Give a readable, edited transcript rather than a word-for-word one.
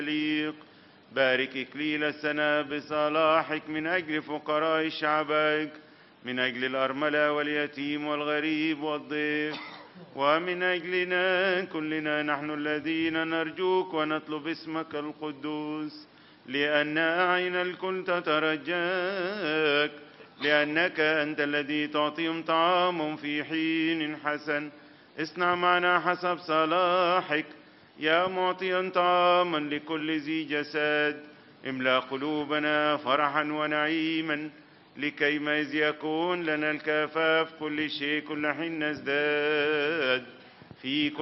يليق. بارك إكليل السنة بصلاحك من أجل فقراء شعبك، من أجل الأرملة واليتيم والغريب والضيف، ومن أجلنا كلنا نحن الذين نرجوك ونطلب اسمك القدوس، لأن أعين الكل تترجاك، لأنك أنت الذي تعطيهم طعام في حين حسن. اصنع معنا حسب صلاحك يا معطيا طعاما لكل ذي جسد، املأ قلوبنا فرحا ونعيما، لكي ما إذ يكون لنا الكفاف كل شيء كل حين نزداد في كل